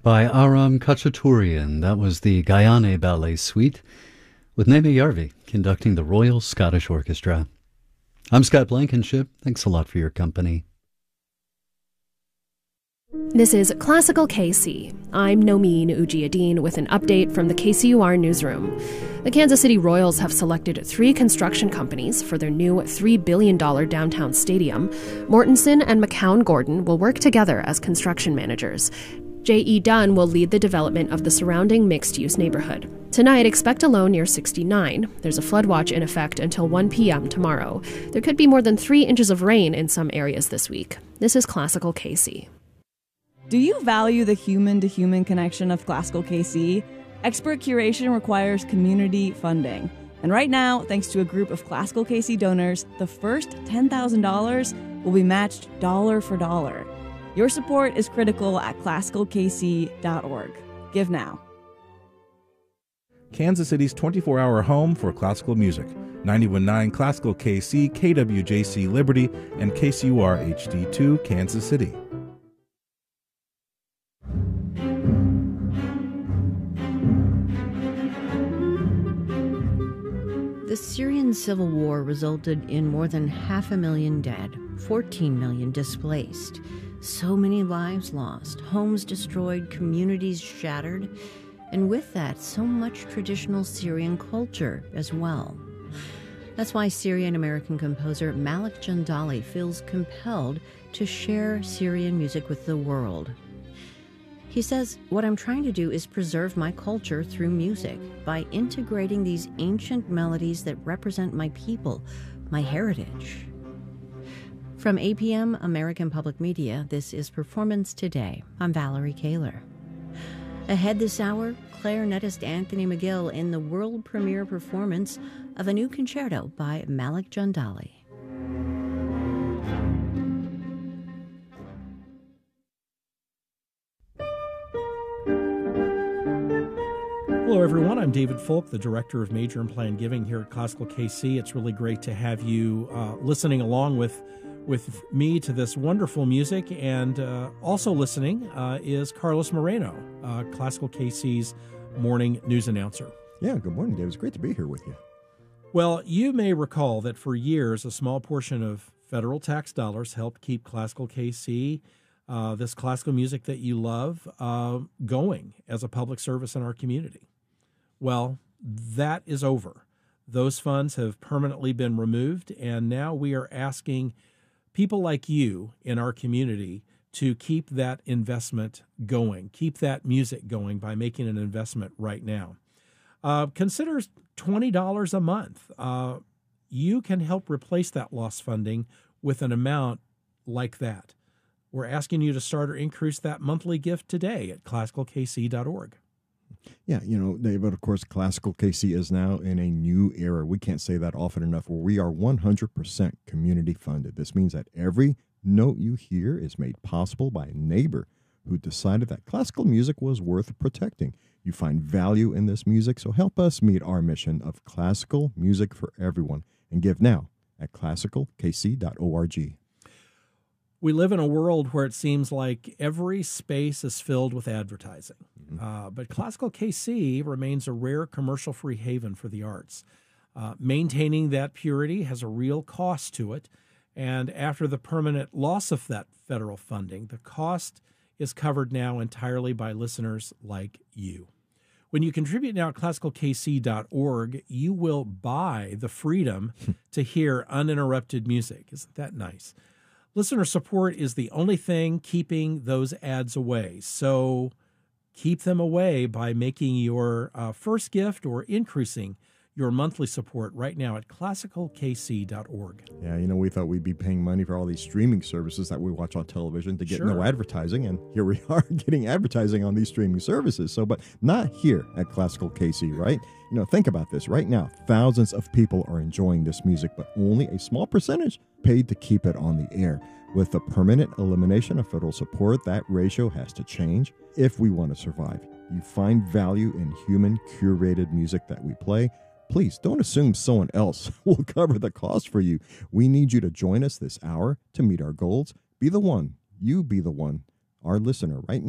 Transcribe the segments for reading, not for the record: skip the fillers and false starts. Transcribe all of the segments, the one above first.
By Aram Khachaturian. That was the Guyane Ballet Suite, with Naomi Yarvi conducting the Royal Scottish Orchestra. I'm Scott Blankenship. Thanks a lot for your company. This is Classical KC. I'm Nomeen Ujiyedin with an update from the KCUR newsroom. The Kansas City Royals have selected 3 construction companies for their new $3 billion downtown stadium. Mortensen and McCown Gordon will work together as construction managers. J.E. Dunn will lead the development of the surrounding mixed-use neighborhood. Tonight, expect a low near 69. There's a flood watch in effect until 1 p.m. tomorrow. There could be more than 3 inches of rain in some areas this week. This is Classical KC. Do you value the human-to-human connection of Classical KC? Expert curation requires community funding. And right now, thanks to a group of Classical KC donors, the first $10,000 will be matched dollar for dollar. Your support is critical at classicalkc.org. Give now. Kansas City's 24-hour home for classical music. 91.9 Classical KC, KWJC Liberty, and KCUR HD2 Kansas City. The Syrian civil war resulted in more than 500,000 dead, 14 million displaced. So many lives lost, homes destroyed, communities shattered, and with that, so much traditional Syrian culture as well. That's why Syrian-American composer Malik Jandali feels compelled to share Syrian music with the world. He says, "What I'm trying to do is preserve my culture through music by integrating these ancient melodies that represent my people, my heritage." From APM American Public Media, this is Performance Today. I'm Valerie Kaler. Ahead this hour, clarinetist Anthony McGill in the world premiere performance of a new concerto by Malik Jandali. Hello, everyone. I'm David Folk, the Director of Major and Planned Giving here at Classical KC. It's really great to have you listening along with me to this wonderful music. And also listening is Carlos Moreno, Classical KC's morning news announcer. Yeah, good morning, David. It's great to be here with you. Well, you may recall that for years, a small portion of federal tax dollars helped keep Classical KC, this classical music that you love, going as a public service in our community. Well, that is over. Those funds have permanently been removed, and now we are asking people like you in our community to keep that investment going, keep that music going by making an investment right now. Consider $20 a month. You can help replace that lost funding with an amount like that. We're asking you to start or increase that monthly gift today at classicalkc.org. Yeah, David, of course, Classical KC is now in a new era. We can't say that often enough, where we are 100% community funded. This means that every note you hear is made possible by a neighbor who decided that classical music was worth protecting. You find value in this music, so help us meet our mission of classical music for everyone, and give now at classicalkc.org. We live in a world where it seems like every space is filled with advertising. But Classical KC remains a rare commercial-free haven for the arts. Maintaining that purity has a real cost to it. And after the permanent loss of that federal funding, the cost is covered now entirely by listeners like you. When you contribute now at classicalkc.org, you will buy the freedom to hear uninterrupted music. Isn't that nice? Listener support is the only thing keeping those ads away. So keep them away by making your first gift or increasing your monthly support right now at classicalkc.org. Yeah, we thought we'd be paying money for all these streaming services that we watch on television to get no advertising, and here we are getting advertising on these streaming services. But not here at Classical KC, right? Think about this. Right now, thousands of people are enjoying this music, but only a small percentage paid to keep it on the air. With the permanent elimination of federal support, that ratio has to change if we want to survive. You find value in human curated music that we play. Please don't assume someone else will cover the cost for you. We need you to join us this hour to meet our goals. Be the one, our listener right now,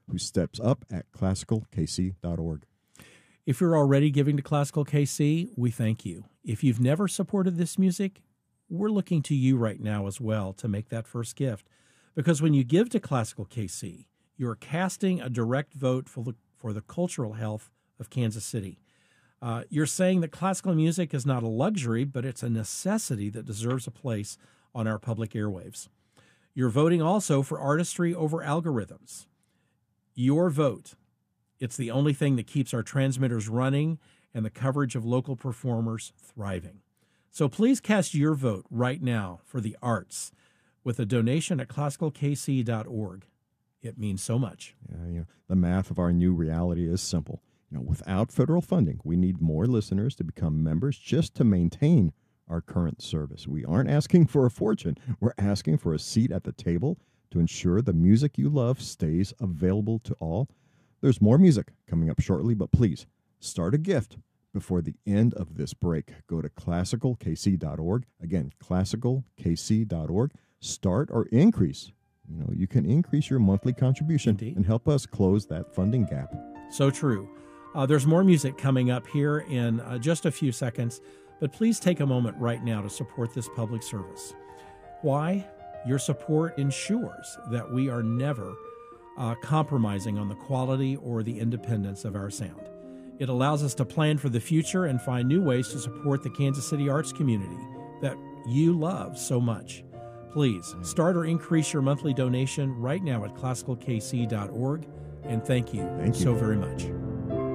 who steps up at classicalkc.org. If you're already giving to Classical KC, we thank you. If you've never supported this music, we're looking to you right now as well to make that first gift. Because when you give to Classical KC, you're casting a direct vote for the cultural health of Kansas City. You're saying that classical music is not a luxury, but it's a necessity that deserves a place on our public airwaves. You're voting also for artistry over algorithms. Your vote, it's the only thing that keeps our transmitters running and the coverage of local performers thriving. So please cast your vote right now for the arts with a donation at classicalkc.org. It means so much. Yeah, the math of our new reality is simple. Without federal funding, we need more listeners to become members just to maintain our current service. We aren't asking for a fortune. We're asking for a seat at the table to ensure the music you love stays available to all. There's more music coming up shortly, but please start a gift before the end of this break. Go to classicalkc.org. Again, classicalkc.org. Start or increase. You can increase your monthly contribution Indeed. and help us close that funding gap. So true. There's more music coming up here in just a few seconds, but please take a moment right now to support this public service. Why? Your support ensures that we are never compromising on the quality or the independence of our sound. It allows us to plan for the future and find new ways to support the Kansas City arts community that you love so much. Please start or increase your monthly donation right now at classicalkc.org, and thank you so very much.